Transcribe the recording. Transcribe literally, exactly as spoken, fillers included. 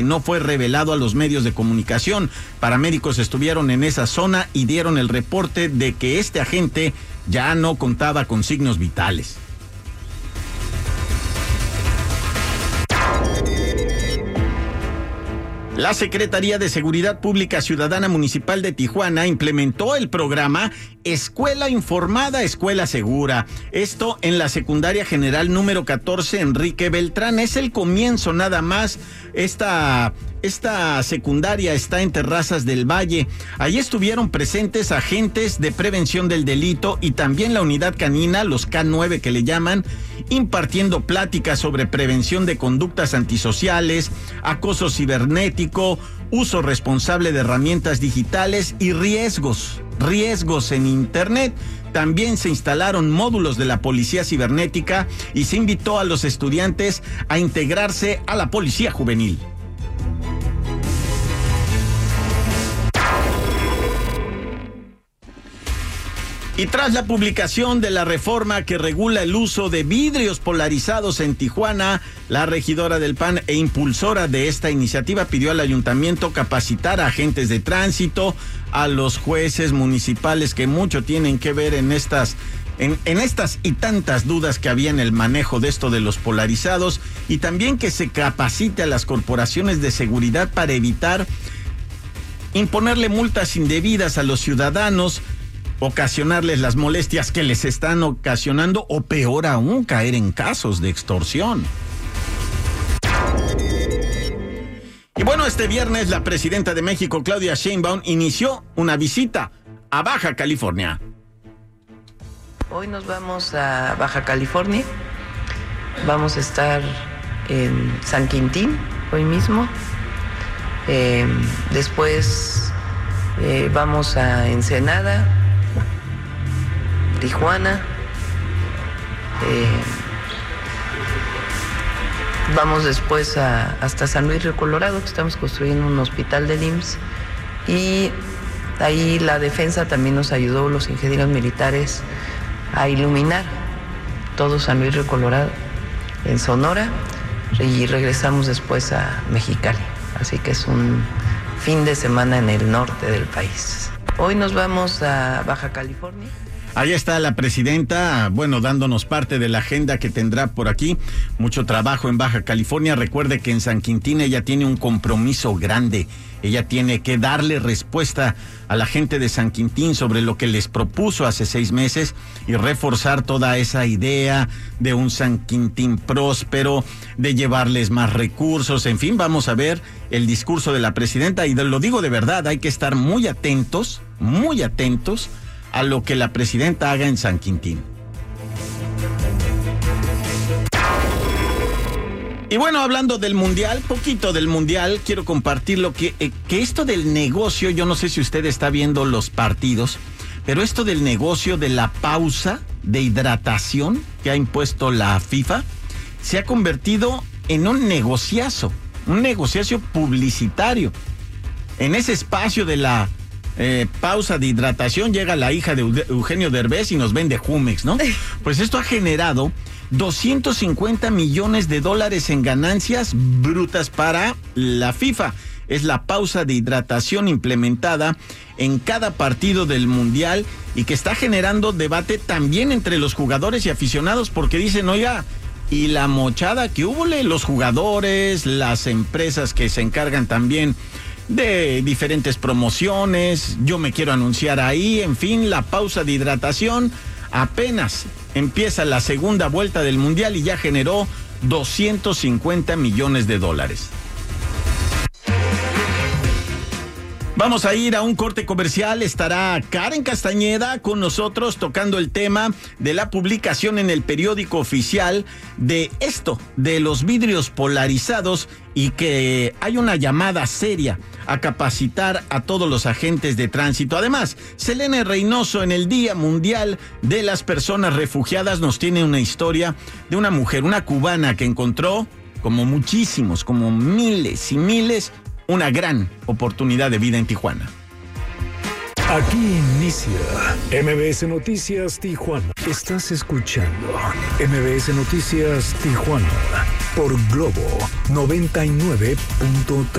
no fue revelado a los medios de comunicación. Paramédicos estuvieron en esa zona y dieron el reporte de que este agente ya no contaba con signos vitales. La Secretaría de Seguridad Pública Ciudadana Municipal de Tijuana implementó el programa Escuela Informada, Escuela Segura. Esto en la Secundaria General número catorce Enrique Beltrán. Es el comienzo nada más. Esta, esta secundaria está en Terrazas del Valle. Ahí estuvieron presentes agentes de prevención del delito y también la unidad canina, los K nueve que le llaman, impartiendo pláticas sobre prevención de conductas antisociales, acoso cibernético, uso responsable de herramientas digitales y riesgos, riesgos en Internet. También se instalaron módulos de la Policía Cibernética y se invitó a los estudiantes a integrarse a la Policía Juvenil. Y tras la publicación de la reforma que regula el uso de vidrios polarizados en Tijuana, la regidora del P A N e impulsora de esta iniciativa pidió al ayuntamiento capacitar a agentes de tránsito, a los jueces municipales que mucho tienen que ver en estas, en, en estas y tantas dudas que había en el manejo de esto de los polarizados, y también que se capacite a las corporaciones de seguridad para evitar imponerle multas indebidas a los ciudadanos, ocasionarles las molestias que les están ocasionando o peor aún, caer en casos de extorsión. Y bueno, este viernes la presidenta de México, Claudia Sheinbaum, inició una visita a Baja California. Hoy nos vamos a Baja California, vamos a estar en San Quintín hoy mismo, eh, después eh, vamos a Ensenada, Tijuana, eh, vamos después a, hasta San Luis Río Colorado, que estamos construyendo un hospital del I M S S, y ahí la defensa también nos ayudó, los ingenieros militares, a iluminar todo San Luis Río Colorado en Sonora, y regresamos después a Mexicali, así que es un fin de semana en el norte del país. Hoy nos vamos a Baja California. Ahí está la presidenta, bueno, dándonos parte de la agenda que tendrá por aquí. Mucho trabajo en Baja California. Recuerde que en San Quintín ella tiene un compromiso grande. Ella tiene que darle respuesta a la gente de San Quintín sobre lo que les propuso hace seis meses y reforzar toda esa idea de un San Quintín próspero, de llevarles más recursos. En fin, vamos a ver el discurso de la presidenta, y lo digo de verdad, hay que estar muy atentos, muy atentos a lo que la presidenta haga en San Quintín. Y bueno, hablando del Mundial, poquito del Mundial, quiero compartir lo que, eh, que esto del negocio, yo no sé si usted está viendo los partidos, pero esto del negocio de la pausa de hidratación que ha impuesto la FIFA, se ha convertido en un negociazo, un negociazo publicitario. En ese espacio de la Eh, pausa de hidratación llega la hija de Eugenio Derbez y nos vende Jumex, ¿no? Pues esto ha generado doscientos cincuenta millones de dólares en ganancias brutas para la FIFA. Es la pausa de hidratación implementada en cada partido del Mundial y que está generando debate también entre los jugadores y aficionados, porque dicen, oiga, y la mochada que hubo, los jugadores, las empresas que se encargan también de diferentes promociones, yo me quiero anunciar ahí, en fin, la pausa de hidratación. Apenas empieza la segunda vuelta del Mundial y ya generó doscientos cincuenta millones de dólares. Vamos a ir a un corte comercial. Estará Karen Castañeda con nosotros tocando el tema de la publicación en el periódico oficial de esto, de los vidrios polarizados, y que hay una llamada seria a capacitar a todos los agentes de tránsito. Además, Selene Reynoso, en el Día Mundial de las Personas Refugiadas, nos tiene una historia de una mujer, una cubana, que encontró, como muchísimos, como miles y miles, una gran oportunidad de vida en Tijuana. Aquí inicia M B S Noticias Tijuana. Estás escuchando M B S Noticias Tijuana. por Globo noventa y nueve punto tres.